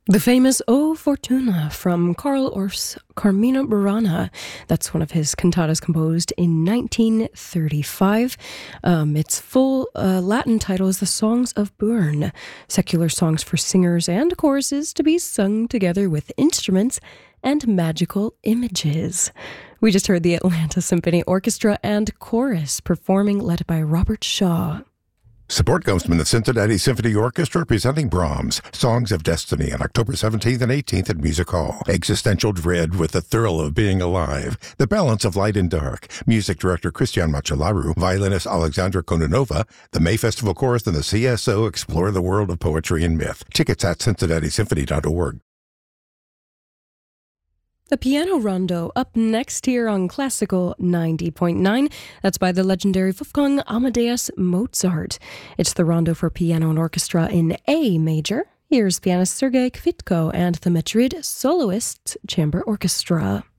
The famous O Fortuna from Carl Orff's Carmina Burana. That's one of his cantatas composed in 1935. Its full Latin title is The Songs of Byrne, secular songs for singers and choruses to be sung together with instruments and magical images. We just heard the Atlanta Symphony Orchestra and Chorus performing, led by Robert Shaw. Support comes from the Cincinnati Symphony Orchestra presenting Brahms' Songs of Destiny on October 17th and 18th at Music Hall. Existential dread with the thrill of being alive. The balance of light and dark. Music director Christian Machalaru, violinist Alexandra Kononova, the May Festival Chorus, and the CSO explore the world of poetry and myth. Tickets at cincinnati-symphony.org. The Piano Rondo up next here on Classical 90.9. That's by the legendary Wolfgang Amadeus Mozart. It's the Rondo for piano and orchestra in A major. Here's pianist Sergei Kvitko and the Madrid Soloists Chamber Orchestra.